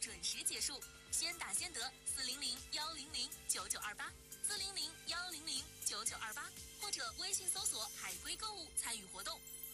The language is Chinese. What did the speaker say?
准时结束。先打先得，400-100-9928，400-100-9928，或者微信搜索"海龟购物"参与活动。